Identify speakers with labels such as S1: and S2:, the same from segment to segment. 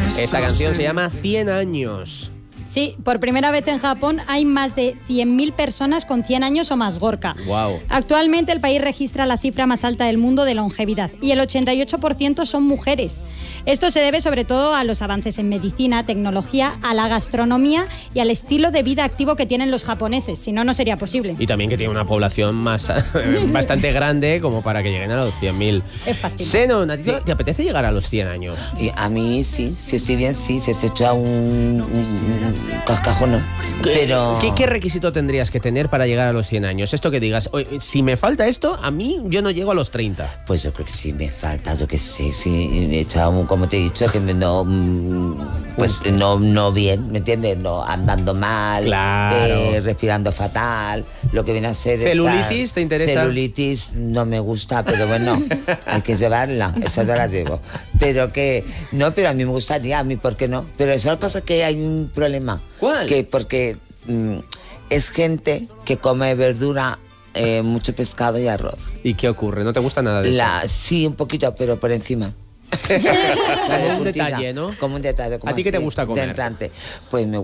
S1: Esta canción se llama 100 años.
S2: Sí, por primera vez en Japón hay más de 100.000 personas con 100 años o más Gorka.
S1: Wow.
S2: Actualmente el país registra la cifra más alta del mundo de longevidad y el 88% son mujeres. Esto se debe sobre todo a los avances en medicina, tecnología, a la gastronomía y al estilo de vida activo que tienen los japoneses, si no, no sería posible.
S1: Y también que tiene una población más bastante grande como para que lleguen a los 100.000.
S2: Es fácil.
S1: Zenon, ¿a ti te apetece llegar a los 100 años?
S3: Y a mí sí, si estoy bien, sí, si estoy hecho un cascajo, no. Pero...
S1: ¿Qué requisito tendrías que tener para llegar a los 100 años? Esto que digas, oye, si me falta esto, a mí yo no llego a los 30.
S3: Pues yo creo que sí me falta, yo que sé, sí, he echado, como te he dicho, que no, pues no bien, ¿me entiendes? No, andando mal,
S1: claro.
S3: Respirando fatal, lo que viene a ser...
S1: ¿Celulitis te interesa?
S3: Celulitis no me gusta, pero bueno, hay que llevarla, esa ya la llevo. Pero que, no, pero a mí me gustaría, a mí, ¿por qué no? Pero eso pasa que hay un problema.
S1: ¿Cuál?
S3: Que porque es gente que come verdura, mucho pescado y arroz.
S1: ¿Y qué ocurre? ¿No te gusta nada de eso?
S3: Sí, un poquito, pero por encima.
S1: Como un detalle, ¿no?
S3: Como un detalle.
S1: ¿A ti qué te gusta comer?
S3: De entrante. Pues me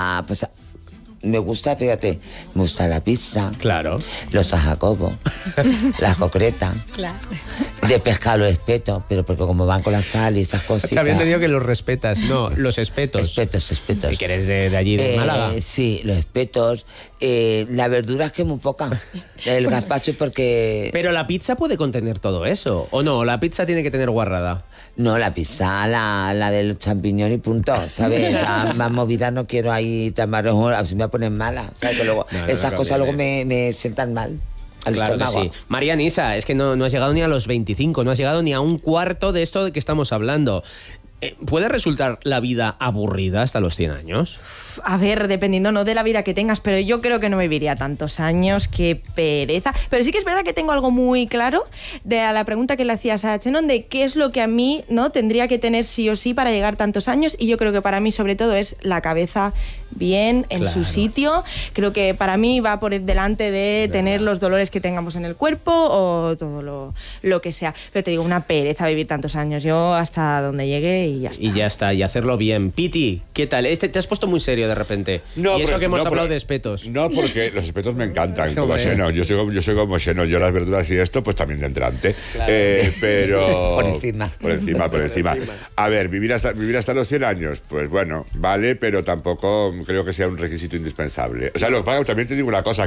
S3: gusta, fíjate, me gusta la pizza.
S1: Claro.
S3: Los ajacobos, las concretas.
S2: Claro.
S3: De pescado los espetos, pero porque como van con la sal y esas cositas.
S1: Te había entendido que los respetas. No, los espetos.
S3: Espetos.
S1: ¿Y que eres de allí, de Málaga?
S3: Sí, los espetos. La verdura es que es muy poca. El gazpacho porque...
S1: Pero la pizza puede contener todo eso, ¿o no? La pizza tiene que tener guarrada.
S3: No, la pizza, la del champiñón y punto, ¿sabes? Más movida no quiero ahí tan marrón, así me ponen mala, ¿sabes? Que luego, esas cosas luego me sientan mal.
S1: Claro que sí. María Nisa, es que no has llegado ni a los 25, no has llegado ni a un cuarto de esto de que estamos hablando. ¿Puede resultar la vida aburrida hasta los 100 años?
S4: A ver, dependiendo no de la vida que tengas, pero yo creo que no viviría tantos años, qué pereza. Pero sí que es verdad que tengo algo muy claro de a la pregunta que le hacías a Chenon de qué es lo que a mí no tendría que tener sí o sí para llegar tantos años, y yo creo que para mí sobre todo es la cabeza bien en su sitio. Creo que para mí va por delante de tener los dolores que tengamos en el cuerpo o todo lo que sea. Pero te digo, una pereza vivir tantos años. Yo hasta donde llegue y ya está.
S1: Y ya está, y hacerlo bien. Piti, ¿qué tal? Te has puesto muy serio de repente.
S5: No,
S1: y eso
S5: pero,
S1: que hemos
S5: no,
S1: hablado
S5: pero,
S1: de espetos.
S5: No, porque los espetos me encantan, como Xenon. Yo soy como Xenon. Yo las verduras y esto, pues también de entrante. Claro. Pero... Por encima. A ver, vivir hasta los 100 años, pues bueno, vale, pero tampoco creo que sea un requisito indispensable. O sea, también te digo una cosa,